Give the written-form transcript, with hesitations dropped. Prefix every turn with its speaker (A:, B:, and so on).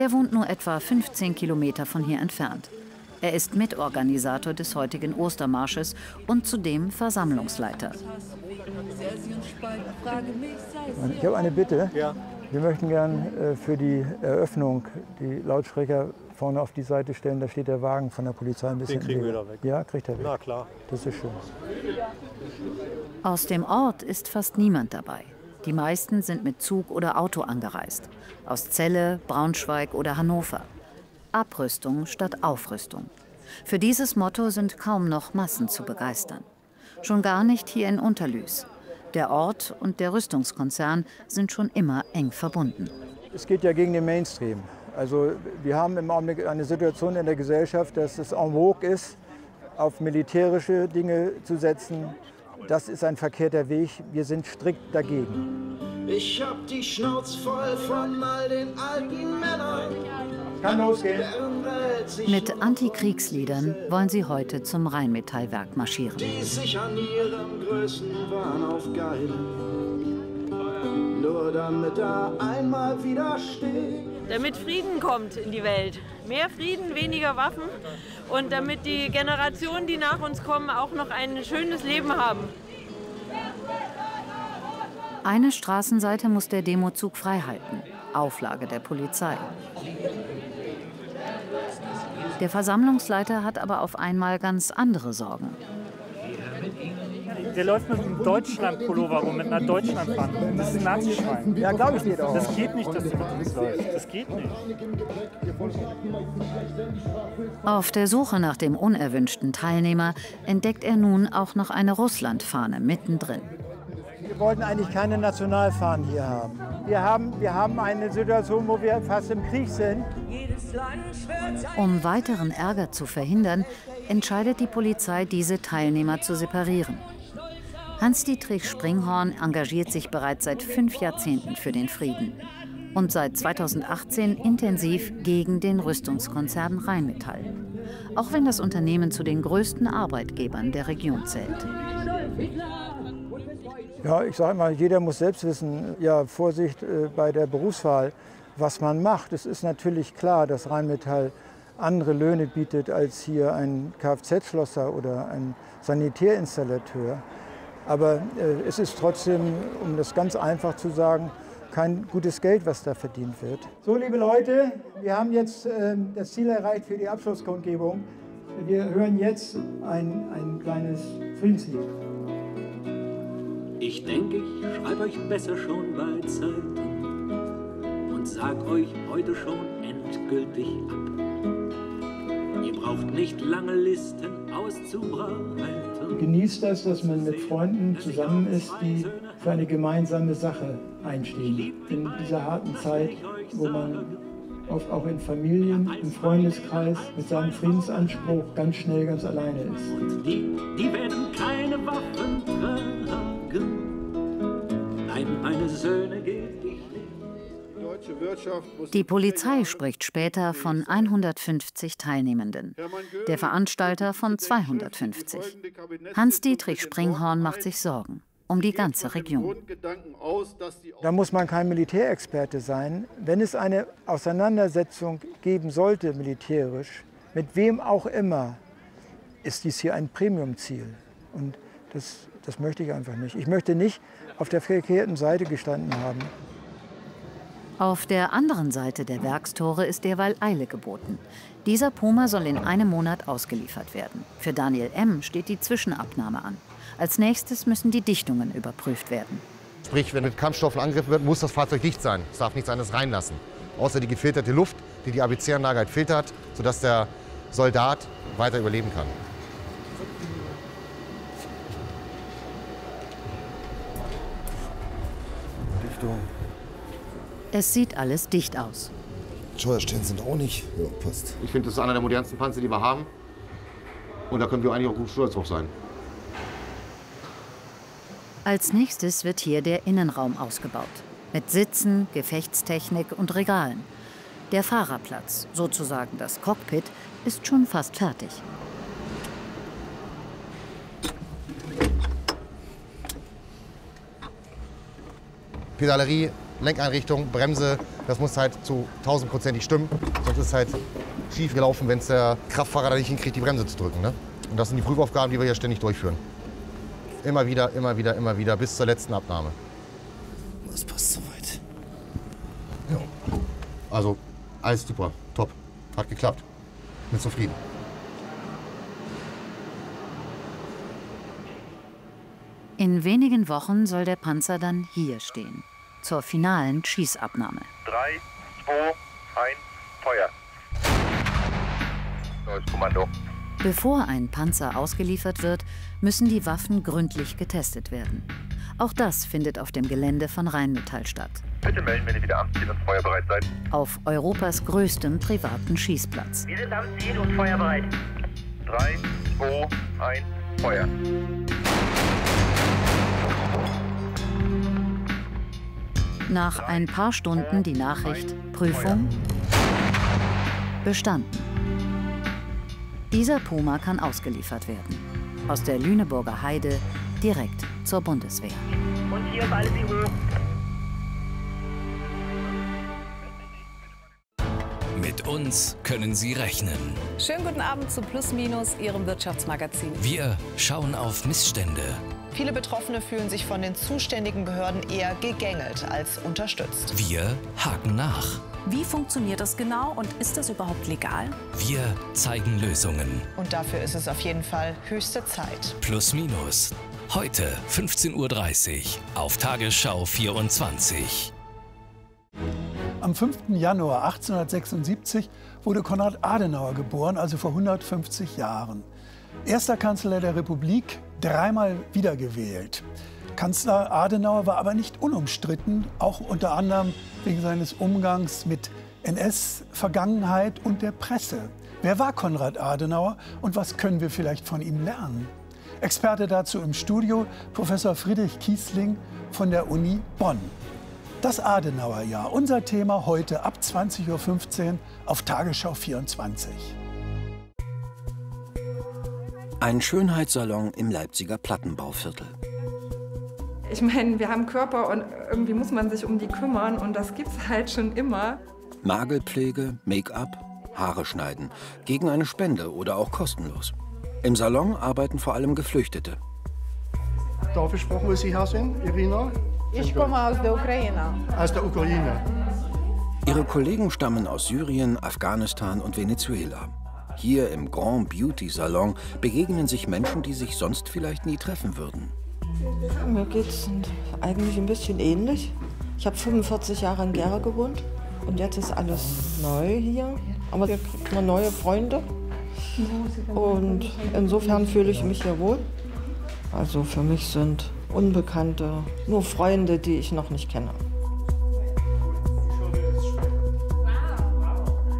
A: Er wohnt nur etwa 15 Kilometer von hier entfernt. Er ist Mitorganisator des heutigen Ostermarsches und zudem Versammlungsleiter.
B: Ich habe eine Bitte.
C: Ja.
B: Wir möchten gern für die Eröffnung die Lautsprecher vorne auf die Seite stellen. Da steht der Wagen von der Polizei ein bisschen.
C: Den kriegen wir da weg.
B: Ja, kriegt er weg.
C: Na klar.
B: Das ist schön.
A: Aus dem Ort ist fast niemand dabei. Die meisten sind mit Zug oder Auto angereist. Aus Celle, Braunschweig oder Hannover. Abrüstung statt Aufrüstung. Für dieses Motto sind kaum noch Massen zu begeistern. Schon gar nicht hier in Unterlüß. Der Ort und der Rüstungskonzern sind schon immer eng verbunden.
B: Es geht ja gegen den Mainstream. Also wir haben im Augenblick eine Situation in der Gesellschaft, dass es en vogue ist, auf militärische Dinge zu setzen. Das ist ein verkehrter Weg. Wir sind strikt dagegen.
D: Ich hab die Schnauze voll von all den alten Männern.
B: Kann losgehen.
A: Mit Antikriegsliedern wollen sie heute zum Rheinmetallwerk marschieren.
D: Die sich an ihrem Größenwahn aufgeilen. Nur damit er einmal wieder steht.
E: Damit Frieden kommt in die Welt. Mehr Frieden, weniger Waffen. Und damit die Generationen, die nach uns kommen, auch noch ein schönes Leben haben.
A: Eine Straßenseite muss der Demozug freihalten. Auflage der Polizei. Der Versammlungsleiter hat aber auf einmal ganz andere Sorgen.
F: Der läuft mit einem Deutschland-Pullover rum, mit einer Deutschlandfahne. Das ist ein Nazischwein.
B: Ja, glaube ich dir doch.
F: Das geht nicht, dass du mit uns läufst. Das geht nicht.
A: Auf der Suche nach dem unerwünschten Teilnehmer entdeckt er nun auch noch eine Russlandfahne mittendrin.
B: Wir wollten eigentlich keine Nationalfahnen hier haben. Wir haben eine Situation, wo wir fast im Krieg sind.
A: Um weiteren Ärger zu verhindern, entscheidet die Polizei, diese Teilnehmer zu separieren. Hans-Dietrich Springhorn engagiert sich bereits seit 5 Jahrzehnten für den Frieden und seit 2018 intensiv gegen den Rüstungskonzern Rheinmetall. Auch wenn das Unternehmen zu den größten Arbeitgebern der Region zählt.
B: Ja, ich sage mal, jeder muss selbst wissen, ja, Vorsicht bei der Berufswahl, was man macht. Es ist natürlich klar, dass Rheinmetall andere Löhne bietet als hier ein Kfz-Schlosser oder ein Sanitärinstallateur. Aber es ist trotzdem, um das ganz einfach zu sagen, kein gutes Geld, was da verdient wird. So, liebe Leute, wir haben jetzt das Ziel erreicht für die Abschlusskundgebung. Wir hören jetzt ein kleines Friedenslied.
G: Ich denke, ich schreibe euch besser schon bei Zeiten und sag euch heute schon endgültig ab. Ihr braucht nicht lange Listen auszubreiten.
B: Genießt das, dass man mit Freunden zusammen ist, die für eine gemeinsame Sache einstehen. In dieser harten Zeit, wo man oft auch in Familien, im Freundeskreis mit seinem Friedensanspruch ganz schnell ganz alleine ist.
G: Und die werden keine Waffen tragen. Nein, meine Söhne geht ich nicht.
A: Die Polizei spricht später von 150 Teilnehmenden, der Veranstalter von 250. Hans-Dietrich Springhorn macht sich Sorgen um die ganze Region.
B: Da muss man kein Militärexperte sein. Wenn es eine Auseinandersetzung geben sollte, militärisch, mit wem auch immer, ist dies hier ein Premiumziel. Und das möchte ich einfach nicht. Ich möchte nicht auf der verkehrten Seite gestanden haben.
A: Auf der anderen Seite der Werkstore ist derweil Eile geboten. Dieser Puma soll in einem Monat ausgeliefert werden. Für Daniel M. steht die Zwischenabnahme an. Als nächstes müssen die Dichtungen überprüft werden.
H: Sprich, wenn mit Kampfstoffen angegriffen wird, muss das Fahrzeug dicht sein. Es darf nichts anderes reinlassen. Außer die gefilterte Luft, die die ABC-Anlage halt filtert, sodass der Soldat weiter überleben kann.
I: Dichtung.
A: Es sieht alles dicht aus.
I: Steuerstellen sind auch nicht. Ja, passt.
H: Ich finde, das ist einer der modernsten Panzer, die wir haben. Und da können wir eigentlich auch gut stolz drauf sein.
A: Als nächstes wird hier der Innenraum ausgebaut. Mit Sitzen, Gefechtstechnik und Regalen. Der Fahrerplatz, sozusagen das Cockpit, ist schon fast fertig.
H: Pedalerie, Lenkeinrichtung, Bremse, Das muss halt zu 1000%ig stimmen. Sonst ist es halt schief gelaufen, wenn es der Kraftfahrer da nicht hinkriegt, die Bremse zu drücken. Ne? Und das sind die Prüfaufgaben, die wir hier ständig durchführen. Immer wieder, immer wieder, immer wieder, bis zur letzten Abnahme.
I: Das passt soweit.
H: Ja. Also, alles super, top. Hat geklappt. Bin zufrieden.
A: In wenigen Wochen soll der Panzer dann hier stehen, zur finalen Schießabnahme.
C: 3, 2, 1, Feuer. Neues Kommando.
A: Bevor ein Panzer ausgeliefert wird, müssen die Waffen gründlich getestet werden. Auch das findet auf dem Gelände von Rheinmetall statt.
C: Bitte melden, wenn ihr wieder am Ziel und feuerbereit seid.
A: Auf Europas größtem privaten Schießplatz.
C: Wir sind am Ziel und feuerbereit. 3, 2, 1, Feuer.
A: Nach ein paar Stunden die Nachricht: Prüfung bestanden. Dieser Puma kann ausgeliefert werden. Aus der Lüneburger Heide direkt zur Bundeswehr.
C: Und hier auf alle Sie hoch.
J: Mit uns können Sie rechnen.
K: Schönen guten Abend zu Plus Minus, Ihrem Wirtschaftsmagazin.
J: Wir schauen auf Missstände.
L: Viele Betroffene fühlen sich von den zuständigen Behörden eher gegängelt als unterstützt.
J: Wir haken nach.
K: Wie funktioniert das genau und ist das überhaupt legal?
J: Wir zeigen Lösungen.
L: Und dafür ist es auf jeden Fall höchste Zeit.
J: Plus Minus. Heute 15:30 Uhr auf Tagesschau 24.
M: Am 5. Januar 1876 wurde Konrad Adenauer geboren, also vor 150 Jahren. Erster Kanzler der Republik, dreimal wiedergewählt. Kanzler Adenauer war aber nicht unumstritten, auch unter anderem wegen seines Umgangs mit NS-Vergangenheit und der Presse. Wer war Konrad Adenauer und was können wir vielleicht von ihm lernen? Experte dazu im Studio, Professor Friedrich Kiesling von der Uni Bonn. Das Adenauerjahr, unser Thema heute ab 20:15 Uhr auf Tagesschau 24.
N: Ein Schönheitssalon im Leipziger Plattenbauviertel.
O: Ich meine, wir haben Körper und irgendwie muss man sich um die kümmern und das gibt's halt schon immer.
N: Nagelpflege, Make-up, Haare schneiden. Gegen eine Spende oder auch kostenlos. Im Salon arbeiten vor allem Geflüchtete.
P: Darf ich fragen, wo Sie her sind, Irina?
Q: Ich komme aus der Ukraine.
P: Aus der Ukraine.
N: Ihre Kollegen stammen aus Syrien, Afghanistan und Venezuela. Hier im Grand Beauty Salon begegnen sich Menschen, die sich sonst vielleicht nie treffen würden.
Q: Mir geht's eigentlich ein bisschen ähnlich. Ich habe 45 Jahre in Gera gewohnt und jetzt ist alles neu hier. Aber hier kriegt man neue Freunde und insofern fühle ich mich hier wohl. Also für mich sind Unbekannte nur Freunde, die ich noch nicht kenne.